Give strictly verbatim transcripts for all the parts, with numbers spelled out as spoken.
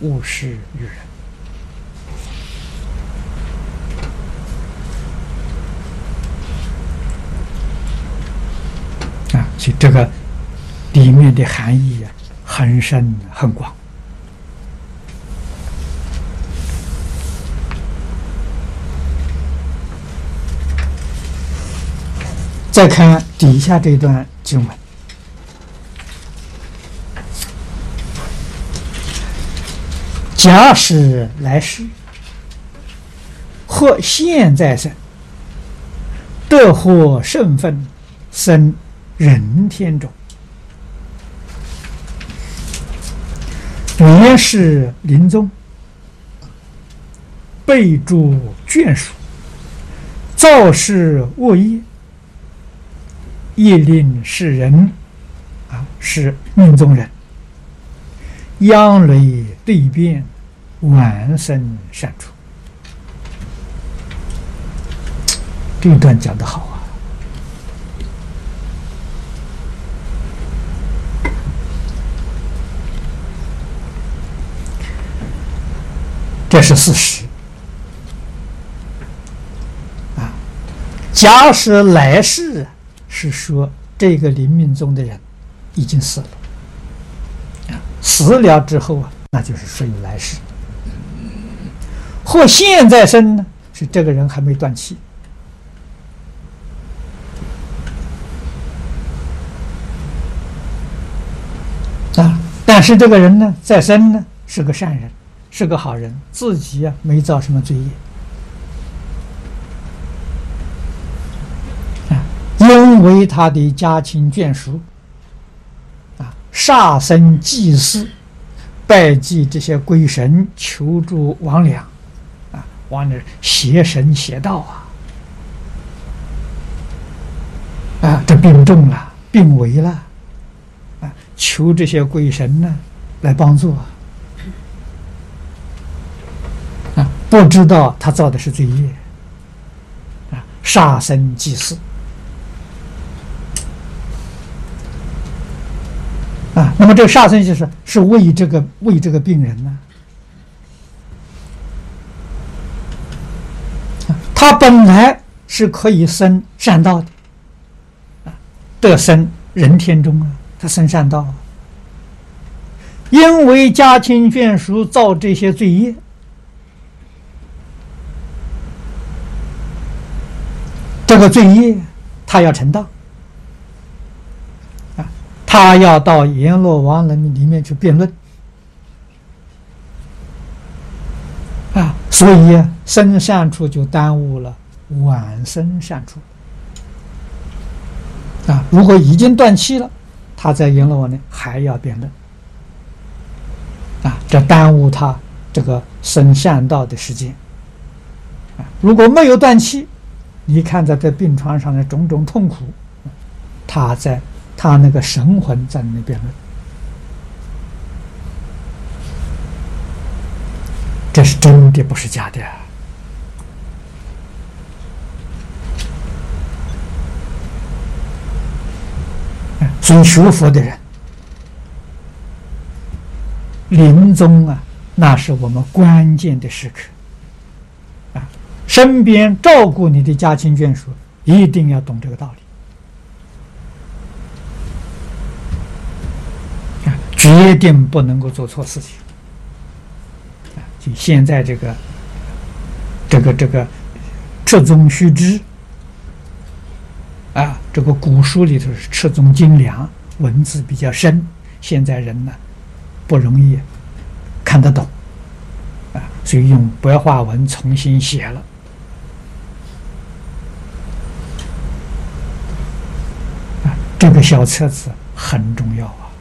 勿施于人。啊，所以这个里面的含义啊，很深很广。再看底下这段经文，假使来世或现在生，得获圣分，生人天中，原是临终，备诸眷属，造事恶业，业令世人啊，是命中人，央累对变，晚生善处。这一段讲得好啊！这是事实啊。假使来世，是说这个临命中的人已经死了啊，死了之后啊，那就是属于来世。或现在生呢，是这个人还没断气啊，但是这个人呢，在生呢是个善人，是个好人，自己啊没造什么罪业啊，因为他的家亲眷属啊，杀生祭祀，拜祭这些鬼神，求助魍魉啊，往那邪神邪道啊，啊，这病重了，病危了。求这些鬼神呢来帮助啊，不知道他造的是罪业啊，杀生祭祀啊。那么这个杀生就是是为这个为这个病人呢，啊，他本来是可以生善道的啊，得生人天中啊。他生善道，因为家亲眷属造这些罪业，这个罪业他要承担啊，他要到阎罗王人里面去辩论啊，所以生善处就耽误了晚生善处啊。如果已经断气了，他在阎罗王呢还要辩论啊，这耽误他这个生善道的时间啊。如果没有断气，你看在这病床上的种种痛苦，他在他那个神魂在那辩论，这是真的，不是假的。所以学佛的人临终啊，那是我们关键的时刻啊，身边照顾你的家亲眷属一定要懂这个道理啊，决定不能够做错事情啊。就现在这个这个这个彻宗须知啊，这个古书里头是赤宗精良，文字比较深，现在人呢不容易看得懂啊，所以用白话文重新写了啊。这个小册子很重要啊，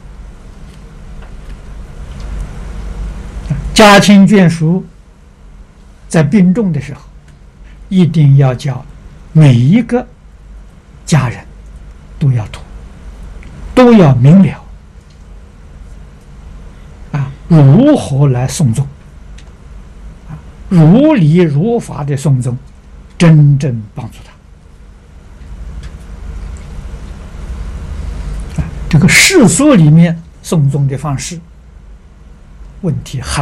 家亲眷属在病重的时候，一定要叫每一个家人都要读，都要明了啊，如何来诵宗啊，如理如法的诵宗，真正帮助他啊。这个世俗里面诵宗的方式问题很